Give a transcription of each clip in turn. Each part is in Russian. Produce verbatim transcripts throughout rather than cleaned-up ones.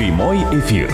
Прямой эфир.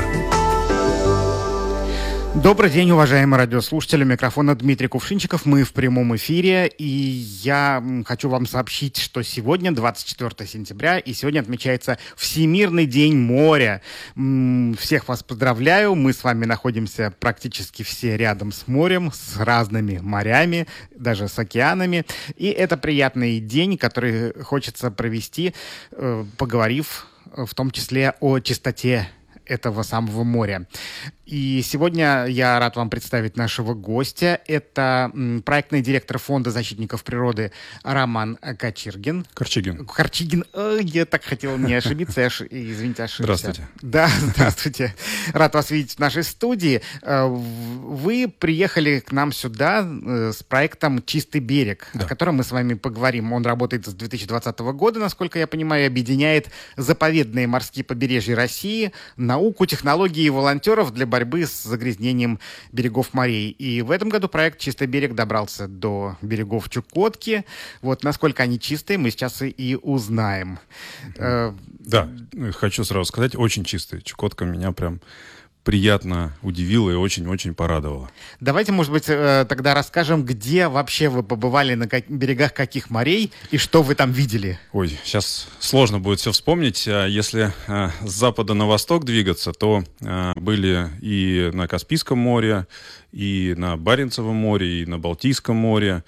Добрый день, уважаемые радиослушатели. У микрофона Дмитрий Кувшинчиков. Мы в прямом эфире. И я хочу вам сообщить, что сегодня двадцать четвёртое сентября, и сегодня отмечается Всемирный день моря. Всех вас поздравляю. Мы с вами находимся практически все рядом с морем, с разными морями, даже с океанами. И это приятный день, который хочется провести, поговорив в том числе о чистоте этого самого моря. И сегодня я рад вам представить нашего гостя. Это м, проектный директор Фонда защитников природы Роман Кочергин. Корчигин. Корчигин. Ой, я так хотел не ошибиться. Я ш... Извините, ошибся. Здравствуйте. Да, здравствуйте. Рад вас видеть в нашей студии. Вы приехали к нам сюда с проектом «Чистый берег», да, о котором мы с вами поговорим. Он работает с две тысячи двадцатого года, насколько я понимаю, и объединяет заповедные морские побережья России, науку, технологии и волонтеров для борьбы борьбы с загрязнением берегов морей. И в этом году проект «Чистый берег» добрался до берегов Чукотки. Вот насколько они чистые, мы сейчас и, и узнаем. Да, хочу сразу сказать, очень чистые. Чукотка меня прям приятно удивила и очень-очень порадовала. Давайте, может быть, тогда расскажем, где вообще вы побывали, на как... берегах каких морей и что вы там видели. Ой, сейчас сложно будет все вспомнить. Если с запада на восток двигаться, то были и на Каспийском море, и на Баренцевом море, и на Балтийском море,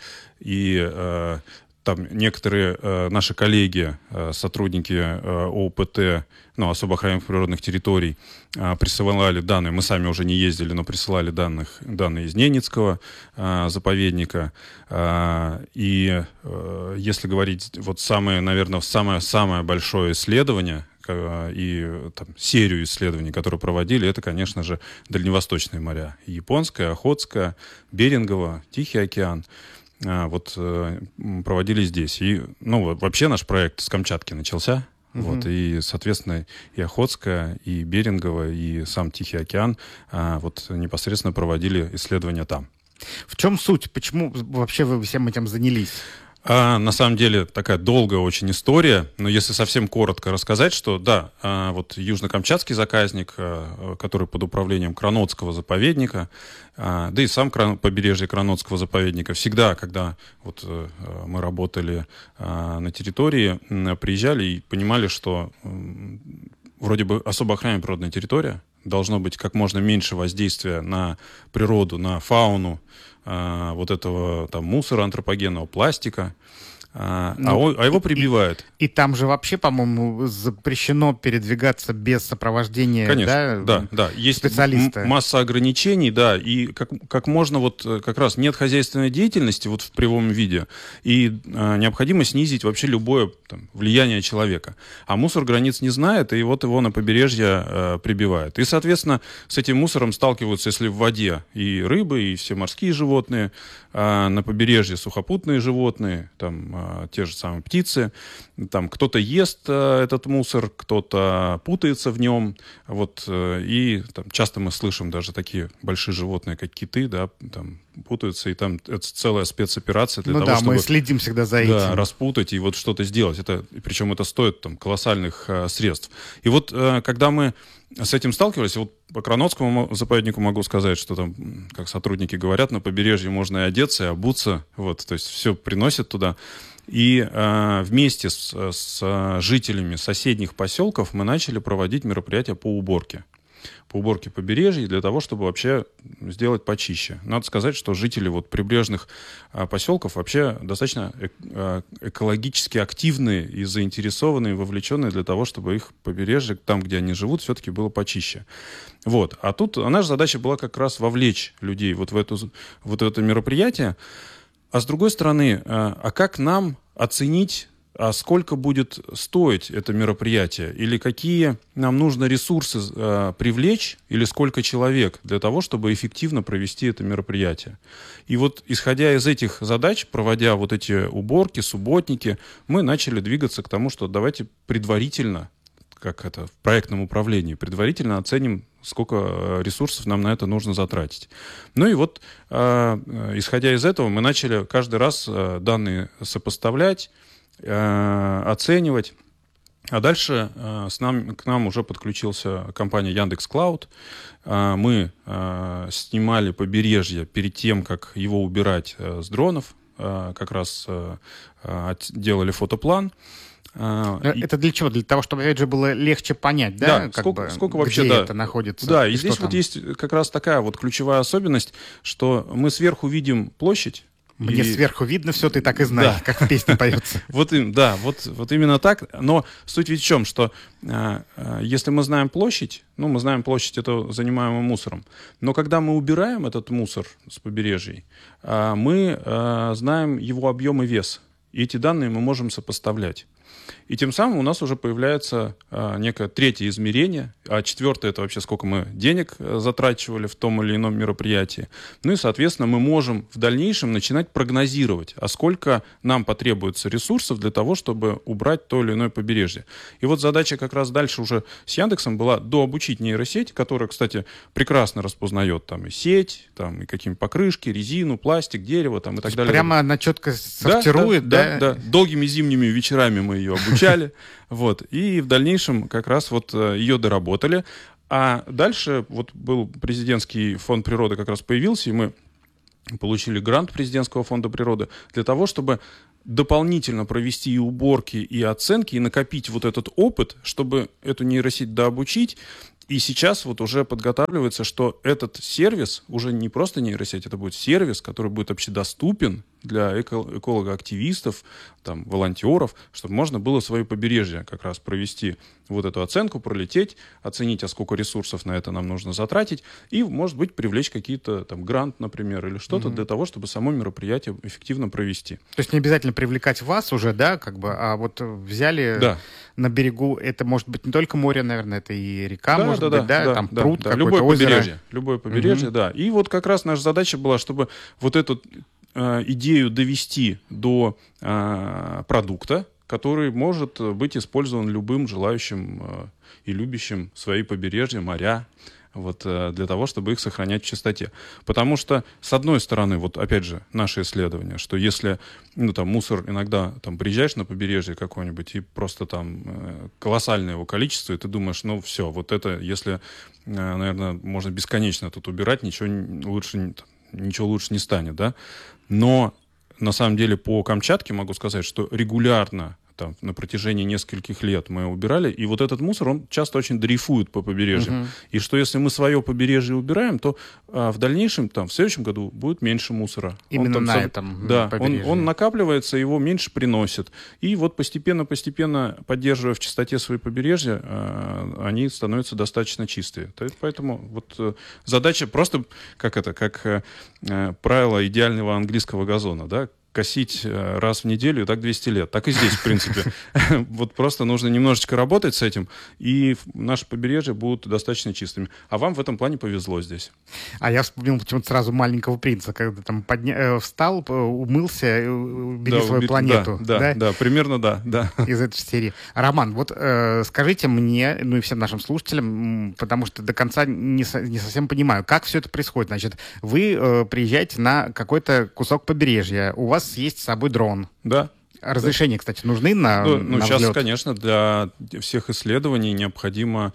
и там некоторые э, наши коллеги, э, сотрудники э, ООПТ, ну, особо охраняемых природных территорий, э, присылали данные. Мы сами уже не ездили, но присылали данных, данные из Ненецкого э, заповедника. Э, и э, если говорить, вот самое, наверное, самое-самое большое исследование э, и там, серию исследований, которые проводили, это, конечно же, дальневосточные моря. Японское, Охотское, Берингово, Тихий океан. Вот проводили здесь. И, ну, вообще наш проект с Камчатки начался. Uh-huh. Вот, и, соответственно, и Охотская, и Берингово, и сам Тихий океан вот непосредственно проводили исследования там. В чем суть? Почему вообще вы всем этим занялись? А, на самом деле такая долгая очень история, но если совсем коротко рассказать, что да, а, вот Южно-Камчатский заказник, а, который под управлением Кранотского заповедника, а, да и сам кран, побережье Кранотского заповедника, всегда, когда вот, а, мы работали а, на территории, а, приезжали и понимали, что а, вроде бы особо охраняемая природная территория, должно быть как можно меньше воздействия на природу, на фауну, а, вот этого там мусора антропогенного, пластика, а, ну, а, а его прибивают. И, и там же вообще, по-моему, запрещено передвигаться без сопровождения. Конечно, да, да, да. Есть специалиста. М- масса ограничений, да, и как, как можно вот как раз нет хозяйственной деятельности вот в прямом виде, и а, необходимо снизить вообще любое там, влияние человека. А мусор границ не знает, и вот его на побережье а, прибивает. И, соответственно, с этим мусором сталкиваются, если в воде и рыбы, и все морские животные, а на побережье сухопутные животные, там те же самые птицы, там кто-то ест а, этот мусор, кто-то путается в нем, вот, и там, часто мы слышим даже такие большие животные, как киты, да, там путаются, и там это целая спецоперация для ну того, да, чтобы... мы следим всегда за этим. Да, распутать и вот что-то сделать. Это, причем это стоит там колоссальных а, средств. И вот а, когда мы с этим сталкивались, вот по Кранотскому заповеднику могу сказать, что там, как сотрудники говорят, на побережье можно и одеться, и обуться, вот, то есть все приносят туда. И э, вместе с, с жителями соседних поселков мы начали проводить мероприятия по уборке. По уборке побережья для того, чтобы вообще сделать почище. Надо сказать, что жители вот прибрежных а, поселков вообще достаточно э, э, экологически активные и заинтересованные, вовлеченные для того, чтобы их побережье, там, где они живут, все-таки было почище. Вот. А тут а наша задача была как раз вовлечь людей вот в, эту, вот в это мероприятие. А с другой стороны, а, а как нам оценить, а сколько будет стоить это мероприятие, или какие нам нужно ресурсы э, привлечь, или сколько человек для того, чтобы эффективно провести это мероприятие. И вот, исходя из этих задач, проводя вот эти уборки, субботники, мы начали двигаться к тому, что давайте предварительно, как это в проектном управлении, предварительно оценим, сколько ресурсов нам на это нужно затратить. Ну и вот, э, исходя из этого, мы начали каждый раз э, данные сопоставлять, оценивать. А дальше э, с нам, к нам уже подключился компания Яндекс.Клауд. Э, мы э, снимали побережье перед тем, как его убирать э, с дронов. Э, как раз э, э, делали фотоплан. Это для чего? Для того, чтобы, опять же, было легче понять, да, да как сколько, бы, сколько вообще, где да, это находится? Да, и, и здесь вот там есть как раз такая вот ключевая особенность, что мы сверху видим площадь. Мне и... сверху видно все, ты так и знаешь, да. Как в песне поется. Вот, да, вот, вот именно так. Но суть ведь в чем, что э, э, если мы знаем площадь, ну, мы знаем площадь этого занимаемого мусором, но когда мы убираем этот мусор с побережья, э, мы э, знаем его объем и вес. И эти данные мы можем сопоставлять. И тем самым у нас уже появляется а, некое третье измерение, а четвертое — это вообще сколько мы денег затрачивали в том или ином мероприятии. Ну и, соответственно, мы можем в дальнейшем начинать прогнозировать, а сколько нам потребуется ресурсов для того, чтобы убрать то или иное побережье. И вот задача как раз дальше уже с Яндексом была дообучить нейросеть, которая, кстати, прекрасно распознает там и сеть, там и какие-нибудь покрышки, резину, пластик, дерево там, и так далее. Прямо она четко сортирует, да? Да, да, да. Долгими зимними вечерами мы ее обучали, вот, и в дальнейшем как раз вот ее доработали. А дальше вот был президентский фонд природы, как раз появился, и мы получили грант президентского фонда природы для того, чтобы дополнительно провести и уборки, и оценки, и накопить вот этот опыт, чтобы эту нейросеть дообучить. И сейчас вот уже подготавливается, что этот сервис уже не просто нейросеть, это будет сервис, который будет общедоступен для эко- эколого-активистов, там, волонтеров, чтобы можно было свое побережье как раз провести вот эту оценку, пролететь, оценить, а сколько ресурсов на это нам нужно затратить, и, может быть, привлечь какие-то там грант, например, или что-то mm-hmm. для того, чтобы само мероприятие эффективно провести. То есть не обязательно привлекать вас уже, да, как бы, а вот взяли да. на берегу, это может быть не только море, наверное, это и река, да, может да, быть, да, да, там да, пруд да, какой-то, любое озеро. Побережье, любое побережье, mm-hmm. да. И вот как раз наша задача была, чтобы вот эту э, идею довести до э, продукта, который может быть использован любым желающим э, и любящим свои побережья, моря, вот, э, для того, чтобы их сохранять в чистоте. Потому что, с одной стороны, вот опять же, наше исследование, что если, ну, там, мусор иногда, там, приезжаешь на побережье какое-нибудь, и просто там э, колоссальное его количество, и ты думаешь, ну, все, вот это, если, э, наверное, можно бесконечно тут убирать, ничего лучше, ничего лучше не станет, да? Но, на самом деле, по Камчатке могу сказать, что регулярно там, на протяжении нескольких лет мы убирали, и вот этот мусор, он часто очень дрейфует по побережьям. Uh-huh. И что если мы свое побережье убираем, то а, в дальнейшем, там, в следующем году будет меньше мусора. Именно он, там, на со... этом да, побережье. Он, он накапливается, его меньше приносит. И вот постепенно-постепенно, поддерживая в чистоте свои побережья, а, они становятся достаточно чистые. Поэтому вот задача просто, как это, как а, правило идеального английского газона, да, косить раз в неделю, и так двести лет. Так и здесь, в принципе. Вот просто нужно немножечко работать с этим, и наши побережья будут достаточно чистыми. А вам в этом плане повезло здесь. А я вспомнил почему-то сразу «Маленького принца», когда там подня... встал, умылся, убери да, свою уби... планету. Да, да, да, да, примерно да, да. Из этой серии. Роман, вот э, скажите мне, ну и всем нашим слушателям, потому что до конца не, со... не совсем понимаю, как все это происходит. Значит, вы э, приезжаете на какой-то кусок побережья, у вас есть с собой дрон. Да. Разрешения, кстати, нужны на, ну, ну, на сейчас, взлет? Конечно, для всех исследований необходимо,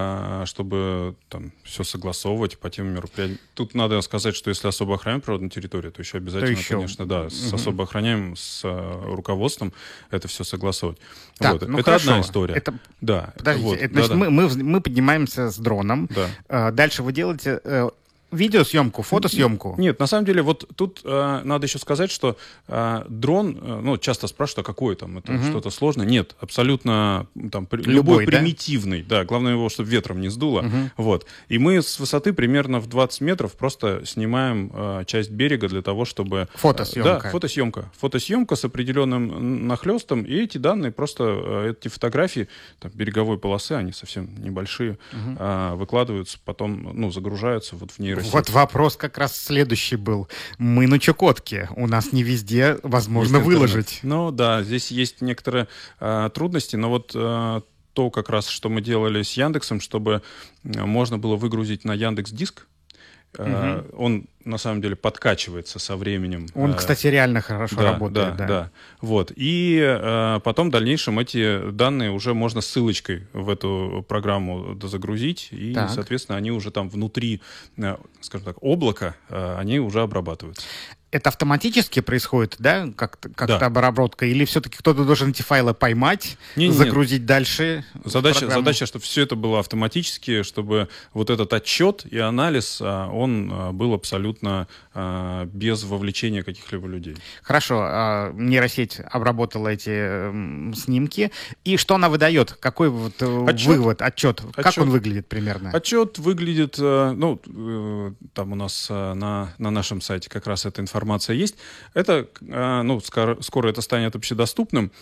чтобы там все согласовывать по тем мероприятиям. Тут надо сказать, что если особо охраняем природную территорию, то еще обязательно, то еще. конечно, да, с угу. особо охраняем, с руководством это все согласовать. Так, вот. ну это хорошо. одна история. Это... Да. Подождите, вот. это, значит, да, да. Мы, мы, мы поднимаемся с дроном. Да. Дальше вы делаете... Видеосъемку, фотосъемку? Нет, на самом деле, вот тут э, надо еще сказать, что э, дрон, э, ну, часто спрашивают, а какой там, это угу. что-то сложное. Нет, абсолютно там, при, любой, любой примитивный, да? да, главное его, чтобы ветром не сдуло. Угу. Вот. И мы с высоты примерно в двадцать метров просто снимаем э, часть берега для того, чтобы... Фотосъемка. Э, да, фотосъемка. Фотосъемка с определенным нахлестом, и эти данные просто, э, эти фотографии там, береговой полосы, они совсем небольшие, угу. э, выкладываются, потом, ну, загружаются вот в нейросеть. Вот вопрос как раз следующий был. Мы на Чукотке. У нас не везде возможно есть выложить. Ну да, здесь есть некоторые э, трудности, но вот э, то как раз, что мы делали с Яндексом, чтобы можно было выгрузить на Яндекс.Диск. Угу. Э, он на самом деле подкачивается со временем. Он, кстати, реально хорошо да, работает. Да, да, да. Вот. И э, потом в дальнейшем эти данные уже можно ссылочкой в эту программу загрузить, и, так. соответственно, они уже там внутри, э, скажем так, облака, э, они уже обрабатываются. Это автоматически происходит, да, как-то, как-то да. обработка? Или все-таки кто-то должен эти файлы поймать, не, загрузить не, дальше? Задача, задача, чтобы все это было автоматически, чтобы вот этот отчет и анализ, он был абсолютно без вовлечения каких-либо людей. Хорошо. Нейросеть обработала эти снимки. И что она выдает? Какой вот отчет? вывод, отчет? Как отчет. он выглядит примерно? Отчет выглядит, ну, там у нас на, на нашем сайте как раз эта информация информация есть. Это, ну, скоро, скоро это станет общедоступным.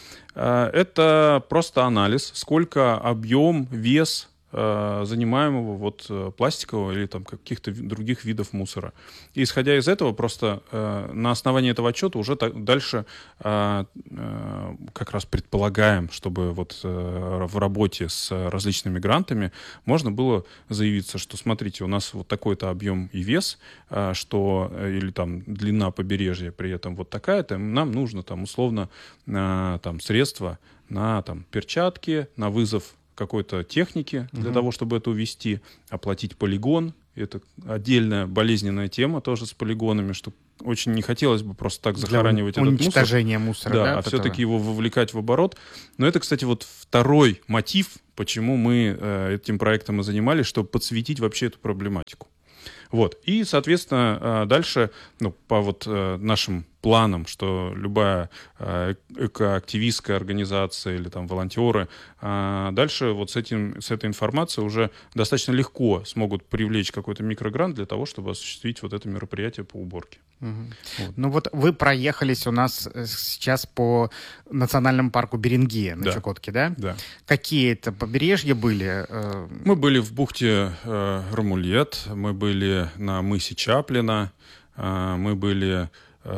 Это просто анализ, сколько объем, вес занимаемого вот пластикового или там каких-то других видов мусора. И исходя из этого, просто э, на основании этого отчета уже так, дальше э, э, как раз предполагаем, чтобы вот э, в работе с различными грантами можно было заявиться, что смотрите, у нас вот такой-то объем и вес, э, что или там длина побережья при этом вот такая-то, нам нужно там условно э, там средства на там перчатки, на вызов какой-то техники для uh-huh. того, чтобы это увезти, оплатить полигон. Это отдельная болезненная тема тоже с полигонами, что очень не хотелось бы просто так захоранивать этот мусор. Уничтожение мусора, да? Да, а все-таки его вовлекать в оборот. Но это, кстати, вот второй мотив, почему мы э, этим проектом и занимались, чтобы подсветить вообще эту проблематику. Вот. И, соответственно, дальше, ну, по вот нашим планам, что любая экоактивистская организация или там волонтеры дальше вот с этим, с этой информацией уже достаточно легко смогут привлечь какой-то микрогрант для того, чтобы осуществить вот это мероприятие по уборке. Угу. Вот. Ну вот вы проехались у нас сейчас по национальному парку Берингея на да. Чукотке, да? Да. Какие это побережья были? Мы были в бухте э, Рамулет, мы были на мысе Чаплина, э, мы были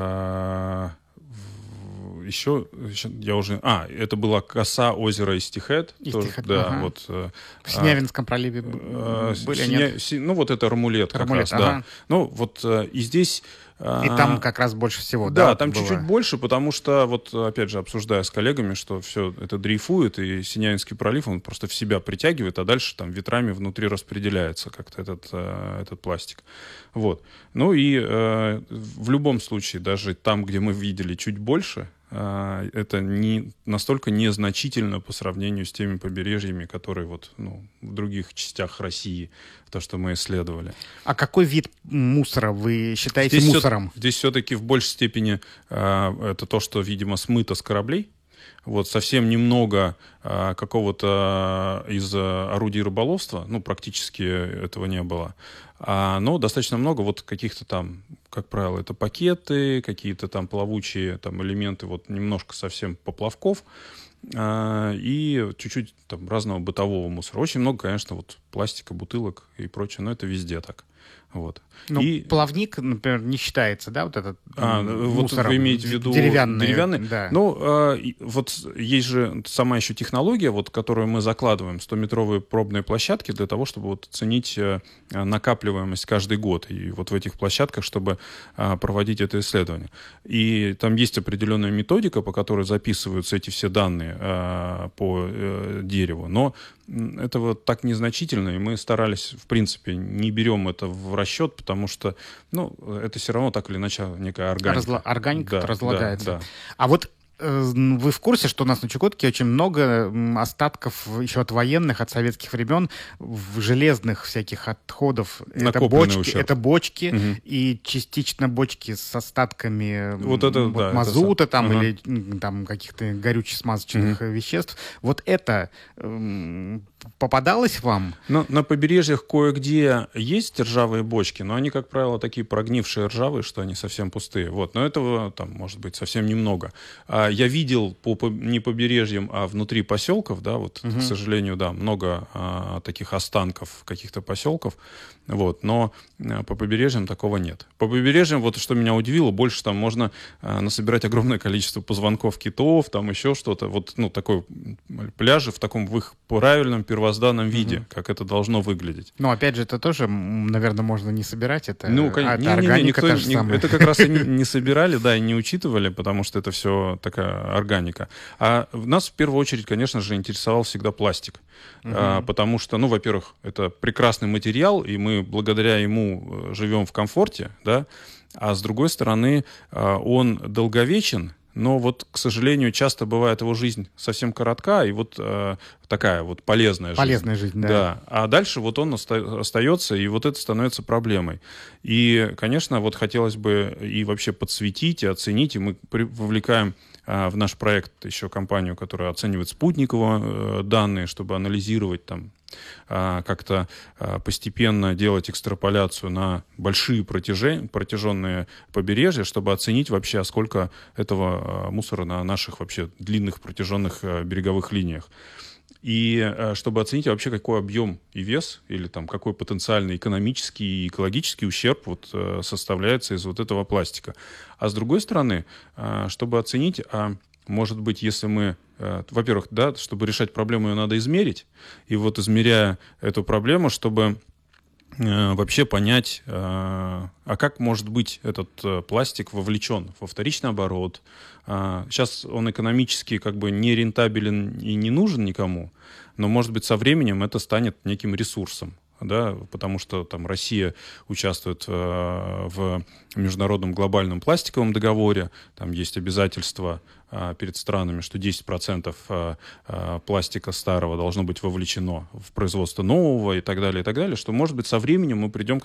э, в, еще, еще, я уже, а, это была коса озера Истихет. Истихет, да, ага. вот. Э, в Синявинском проливе э, были, Синя, нет? Си, ну вот это Рамулет, Рамулет как раз, ага. да. Ну вот э, и здесь... И там как раз больше всего, да? Да, там было? Чуть-чуть больше, потому что, вот опять же, обсуждая с коллегами, что все это дрейфует, и Синявинский пролив, он просто в себя притягивает, а дальше там ветрами внутри распределяется как-то этот, этот пластик. Вот. Ну и э, в любом случае, даже там, где мы видели чуть больше, э, это не, настолько незначительно по сравнению с теми побережьями, которые вот, ну, в других частях России, то, что мы исследовали. А какой вид мусора вы считаете здесь мусором? Все, здесь все-таки в большей степени э, это то, что, видимо, смыто с кораблей. Вот совсем немного а, какого-то из а, орудий рыболовства, ну, практически этого не было. А, но достаточно много вот каких-то там, как правило, это пакеты, какие-то там плавучие там элементы, вот немножко совсем поплавков а, и чуть-чуть там разного бытового мусора. Очень много, конечно, вот пластика, бутылок и прочее, но это везде так. Вот. Ну, и... плавник, например, не считается, да, вот этот а, мусор? Вот вы имеете в виду деревянный? деревянный? Да. Ну, а, вот есть же сама еще технология, вот, которую мы закладываем, стометровые пробные площадки для того, чтобы вот оценить а, накапливаемость каждый год. И вот в этих площадках, чтобы а, проводить это исследование. И там есть определенная методика, по которой записываются эти все данные а, по а, дереву. Но это вот так незначительно, и мы старались, в принципе, не берем это в расчет, потому что, ну, это все равно так или иначе некая органика. Разла... Органика да, разлагается. Да, да. А вот э, вы в курсе, что у нас на Чукотке очень много остатков еще от военных, от советских времен, в железных всяких отходов. Это бочки, это бочки угу. и частично бочки с остатками вот это, вот да, мазута это... там, угу. или там, каких-то горюче-смазочных угу. веществ. Вот это э, попадалось вам? Ну, на побережьях кое-где есть ржавые бочки, но они, как правило, такие прогнившие ржавые, что они совсем пустые. Вот. Но этого там может быть совсем немного. А Я видел по, по, не побережьям, а внутри поселков, да, вот, угу. к сожалению, да, много а, таких останков каких-то поселков, вот, но а, по побережьям такого нет. По побережьям, вот что меня удивило, больше там можно а, насобирать огромное количество позвонков китов, там еще что-то, вот, ну, такой пляжи в таком, в их правильном первозданном виде, угу. как это должно выглядеть. Но, опять же, это тоже, наверное, можно не собирать, это, ну, а, не, это органика, не, не, никто, та же не, самая. это как раз и не, не собирали, да, и не учитывали, потому что это все такая органика. А нас в первую очередь, конечно же, интересовал всегда пластик. Uh-huh. А, потому что, ну, во-первых, это прекрасный материал, и мы благодаря ему живем в комфорте, да, а с другой стороны, он долговечен, но вот, к сожалению, часто бывает его жизнь совсем коротка, и вот э, такая вот полезная жизнь. Полезная жизнь, да. да. А дальше вот он оста- остается, и вот это становится проблемой. И, конечно, вот хотелось бы и вообще подсветить, и оценить, и мы при- вовлекаем э, в наш проект еще компанию, которая оценивает спутниковые э, данные, чтобы анализировать там, как-то постепенно делать экстраполяцию на большие протяжи, протяженные побережья, чтобы оценить вообще, сколько этого мусора на наших вообще длинных протяженных береговых линиях. И чтобы оценить вообще, какой объем и вес, или там какой потенциальный экономический и экологический ущерб вот, составляется из вот этого пластика. А с другой стороны, чтобы оценить, а может быть, если мы, э, во-первых, да, чтобы решать проблему, ее надо измерить. И вот измеряя эту проблему, чтобы э, вообще понять, э, а как может быть этот э, пластик вовлечен во вторичный оборот. Э, сейчас он экономически как бы не рентабелен и не нужен никому, но, может быть, со временем это станет неким ресурсом. Да, потому что там Россия участвует э, в международном глобальном пластиковом договоре, там есть обязательства э, перед странами, что десять процентов э, э, пластика старого должно быть вовлечено в производство нового и так далее, и так далее, что, может быть, со временем мы придем к